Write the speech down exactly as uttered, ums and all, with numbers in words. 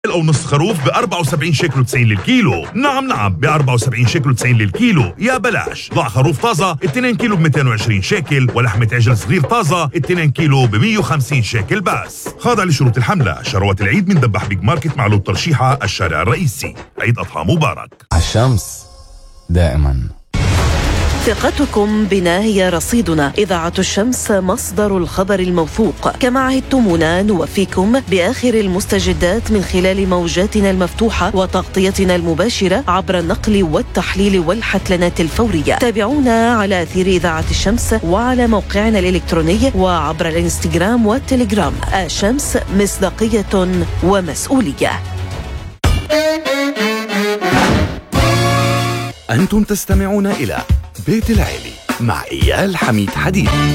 أو نص خروف ب أربعة وسبعين شيكل وتسعين للكيلو. نعم نعم ب أربعة وسبعين شيكل وتسعين للكيلو. يا بلاش ضع خروف طازة اثنين كيلو ب مئتين وعشرين شيكل، ولحمة عجل صغير طازة اثنين كيلو ب مئة وخمسين شيكل بس. خاضع لشروط الحملة. شروات العيد من دبح بيج ماركت مع لوط ترشيحة الشارع الرئيسي. عيد أضحى مبارك. الشمس دائما. ثقتكم بنا هي رصيدنا. إذاعة الشمس مصدر الخبر الموثوق. كما عهدتمونا نوفيكم بآخر المستجدات من خلال موجاتنا المفتوحة وتغطيتنا المباشرة عبر النقل والتحليل والحتلنات الفورية. تابعونا على أثير إذاعة الشمس وعلى موقعنا الإلكتروني وعبر الإنستغرام والتليجرام. الشمس مصداقية ومسؤولية. أنتم تستمعون إلى بيت العيلي مع إيال حميد حديد.